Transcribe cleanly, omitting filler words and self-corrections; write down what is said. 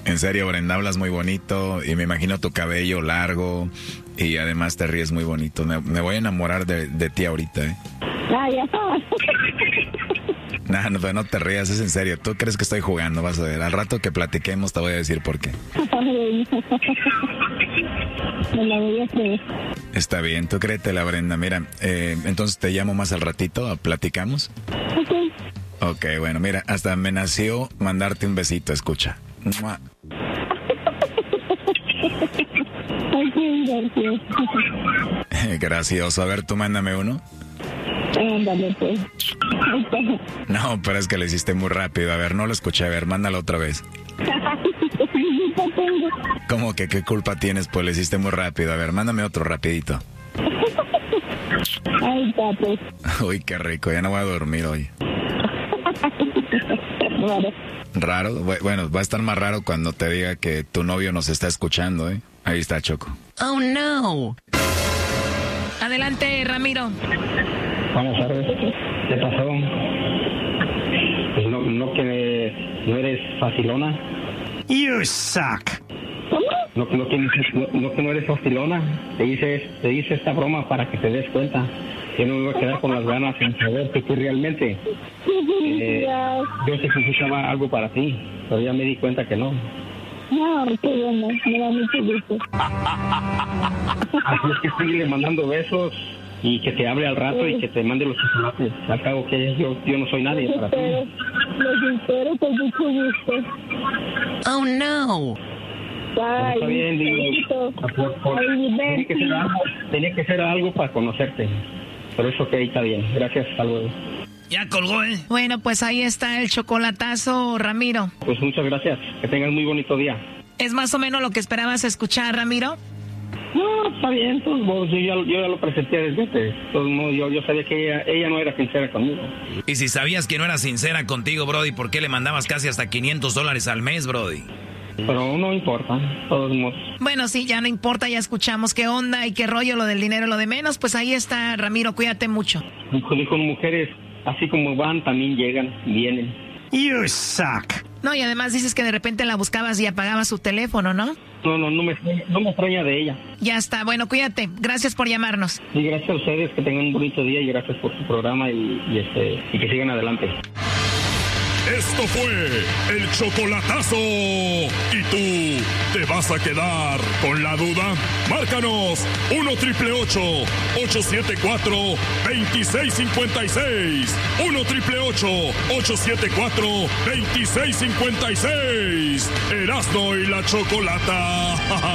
En serio, Brenda, hablas muy bonito y me imagino tu cabello largo y además te ríes muy bonito. Me voy a enamorar de ti ahorita, ¿eh? Ya sabes. No te rías, es en serio. ¿Tú crees que estoy jugando? Vas a ver. Al rato que platiquemos te voy a decir por qué. Me la voy a creer. Está bien, tú créetela, Brenda. Mira, entonces te llamo más al ratito, ¿platicamos? Ok, bueno, mira, hasta me nació mandarte un besito, escucha. ¡Mua! Gracioso. A ver, tú mándame uno. Ándale, pues. No, pero es que lo hiciste muy rápido. A ver, no lo escuché. A ver, mándalo otra vez. ¿Cómo que qué culpa tienes? Pues lo hiciste muy rápido. A ver, mándame otro rapidito. Ay, papi. Uy, qué rico. Ya no voy a dormir hoy. ¿Raro? Bueno, va a estar más raro cuando te diga que tu novio nos está escuchando, ¿eh? Ahí está, Choco. Oh, no. Adelante, Ramiro. Buenas tardes. ¿Qué pasó? Pues no que no eres facilona. You suck. No que no eres facilona. Te hice esta broma para que te des cuenta. Yo no me voy a quedar con las ganas sin saber que tú realmente. Yo sé que buscaba algo para ti, pero ya me di cuenta que no. No, qué bueno, me da mucho gusto. Así es que sigue mandando besos y que te hable al rato y que te mande los chocolates. Al cabo que yo no soy nadie para ti. Los espero con mucho gusto. Oh, no. Ay, está bien, digo, tenía que ser algo para conocerte. Pero eso que está bien. Gracias, hasta luego. Ya colgó, ¿eh? Bueno, pues ahí está el chocolatazo, Ramiro. Pues muchas gracias. Que tengas muy bonito día. ¿Es más o menos lo que esperabas escuchar, Ramiro? No, está bien. Pues, yo ya lo presenté desde antes. De todos modos, yo sabía que ella no era sincera conmigo. Y si sabías que no era sincera contigo, Brody, ¿por qué le mandabas casi hasta $500 al mes, Brody? Pero no importa, todos modos. Bueno, sí, ya no importa, ya escuchamos qué onda y qué rollo, lo del dinero, lo de menos. Pues ahí está, Ramiro, cuídate mucho. Con mujeres, así como van, también llegan, vienen. You suck. No, y además dices que de repente la buscabas y apagabas su teléfono, ¿no? No me extraña de ella. Ya está, bueno, cuídate. Gracias por llamarnos. Sí, gracias a ustedes, que tengan un bonito día y gracias por su programa y que sigan adelante. Esto fue el chocolatazo. ¿Y tú te vas a quedar con la duda? Márcanos 1-888-874-2656. 1-888-874-2656. Erasmo y la Chocolata.